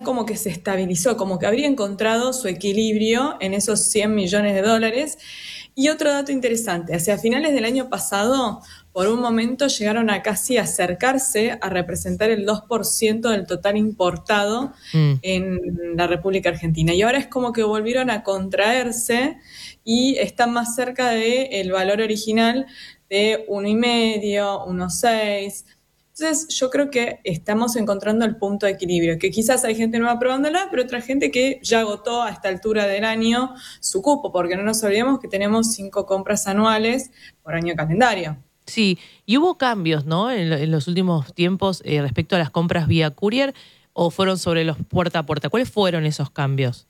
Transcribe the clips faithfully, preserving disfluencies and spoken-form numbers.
como que se estabilizó, como que habría encontrado su equilibrio en esos cien millones de dólares. Y otro dato interesante, hacia finales del año pasado, por un momento llegaron a casi acercarse a representar el dos por ciento del total importado Mm. en la República Argentina. Y ahora es como que volvieron a contraerse y están más cerca del valor original de uno y medio, uno coma seis. Entonces yo creo que estamos encontrando el punto de equilibrio, que quizás hay gente nueva probándola, pero otra gente que ya agotó a esta altura del año su cupo, porque no nos olvidemos que tenemos cinco compras anuales por año calendario. Sí, y hubo cambios, ¿no? En, en los últimos tiempos eh, respecto a las compras vía courier, o fueron sobre los puerta a puerta. ¿Cuáles fueron esos cambios?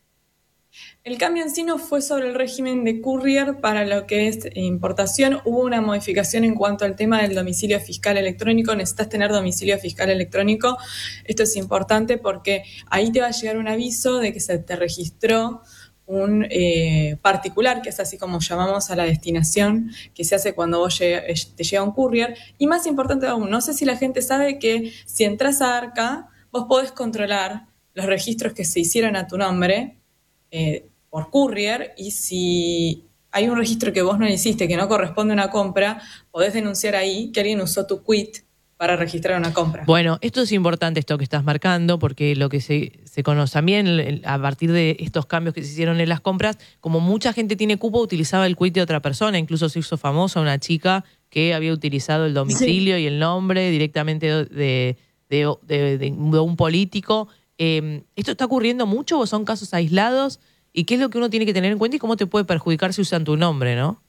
El cambio en sí no fue sobre el régimen de courier para lo que es importación. Hubo una modificación en cuanto al tema del domicilio fiscal electrónico. Necesitas tener domicilio fiscal electrónico. Esto es importante porque ahí te va a llegar un aviso de que se te registró un eh, particular, que es así como llamamos a la destinación, que se hace cuando vos llega, te llega un courier. Y más importante aún, no sé si la gente sabe que si entras a Arca, vos podés controlar los registros que se hicieron a tu nombre, Eh, por courier, y si hay un registro que vos no hiciste, que no corresponde a una compra, podés denunciar ahí que alguien usó tu quit para registrar una compra. Bueno, esto es importante, esto que estás marcando, porque lo que se, se conoce también a partir de estos cambios que se hicieron en las compras, como mucha gente tiene cupo, utilizaba el quit de otra persona. Incluso se hizo famosa una chica que había utilizado el domicilio Sí. y el nombre directamente de, de, de, de, de un político. Eh, ¿Esto está ocurriendo mucho o son casos aislados? ¿Y qué es lo que uno tiene que tener en cuenta y cómo te puede perjudicar si usan tu nombre, no?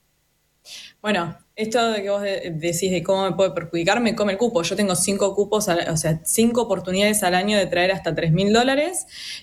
Bueno, esto de que vos de- decís de cómo me puede perjudicar, me come el cupo. Yo tengo cinco cupos, al- o sea, cinco oportunidades al año de traer hasta tres mil dólares,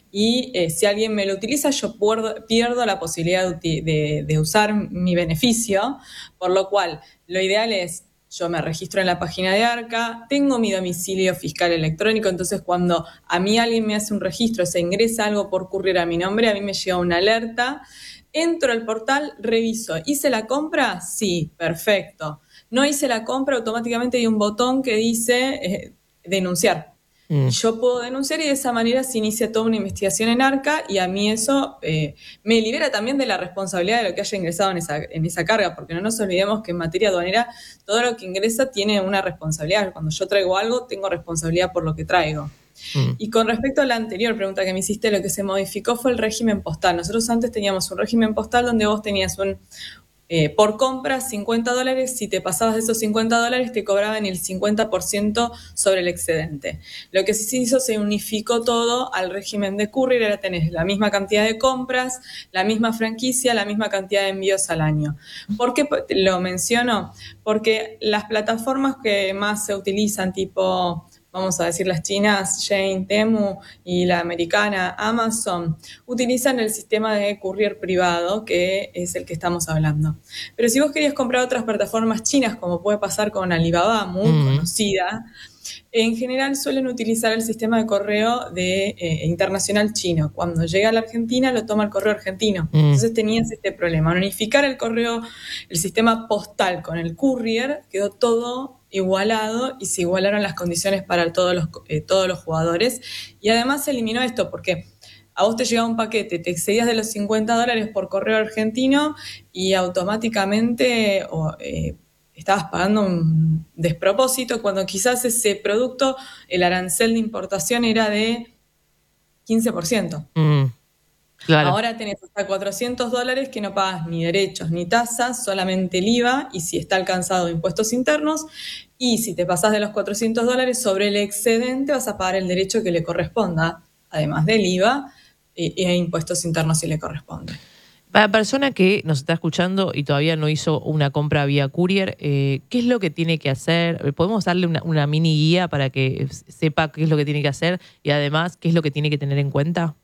y eh, si alguien me lo utiliza, yo pierdo, pierdo la posibilidad de, uti- de- de usar mi beneficio, por lo cual lo ideal es, yo me registro en la página de Arca, tengo mi domicilio fiscal electrónico, entonces cuando a mí alguien me hace un registro, se ingresa algo por courier a mi nombre, a mí me llega una alerta. Entro al portal, reviso. ¿Hice la compra? Sí, perfecto. No hice la compra, automáticamente hay un botón que dice eh, denunciar. Y Mm. yo puedo denunciar y de esa manera se inicia toda una investigación en Arca, y a mí eso eh, me libera también de la responsabilidad de lo que haya ingresado en esa, en esa carga, porque no nos olvidemos que en materia aduanera todo lo que ingresa tiene una responsabilidad. Cuando yo traigo algo, tengo responsabilidad por lo que traigo. Mm. Y con respecto a la anterior pregunta que me hiciste, lo que se modificó fue el régimen postal. Nosotros antes teníamos un régimen postal donde vos tenías un, eh, por compra, cincuenta dólares. Si te pasabas de esos cincuenta dólares, te cobraban el cincuenta por ciento sobre el excedente. Lo que sí se hizo, se unificó todo al régimen de courier. Ahora tenés la misma cantidad de compras, la misma franquicia, la misma cantidad de envíos al año. ¿Por qué lo menciono? Porque las plataformas que más se utilizan, tipo, vamos a decir las chinas, Shein, Temu, y la americana, Amazon, utilizan el sistema de courier privado, que es el que estamos hablando. Pero si vos querías comprar otras plataformas chinas, como puede pasar con Alibaba, muy Mm. conocida, en general suelen utilizar el sistema de correo de, eh, internacional chino. Cuando llega a la Argentina, lo toma el correo argentino. Mm. Entonces tenías este problema. Al unificar el correo, el sistema postal con el courier, quedó todo igualado y se igualaron las condiciones para todos los, eh, todos los jugadores. Y además se eliminó esto porque a vos te llegaba un paquete, te excedías de los cincuenta dólares por correo argentino y automáticamente o, eh, estabas pagando un despropósito, cuando quizás ese producto, el arancel de importación era de quince por ciento. Mm. Claro. Ahora tenés hasta cuatrocientos dólares que no pagas ni derechos ni tasas, solamente el IVA, y si está alcanzado impuestos internos. Y si te pasás de los cuatrocientos dólares, sobre el excedente vas a pagar el derecho que le corresponda, además del IVA e, e impuestos internos si le corresponde. Para la persona que nos está escuchando y todavía no hizo una compra vía courier, eh, ¿qué es lo que tiene que hacer? ¿Podemos darle una, una mini guía para que sepa qué es lo que tiene que hacer y además qué es lo que tiene que tener en cuenta?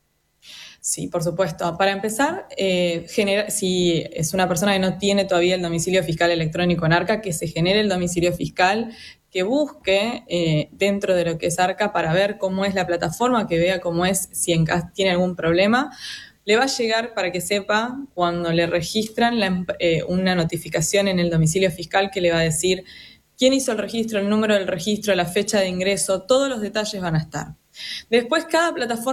Sí, por supuesto. Para empezar, eh, genera, si es una persona que no tiene todavía el domicilio fiscal electrónico en Arca, que se genere el domicilio fiscal, que busque eh, dentro de lo que es Arca para ver cómo es la plataforma, que vea cómo es, si en caso tiene algún problema. Le va a llegar, para que sepa, cuando le registran la, eh, una notificación en el domicilio fiscal que le va a decir quién hizo el registro, el número del registro, la fecha de ingreso, todos los detalles van a estar. Después, cada plataforma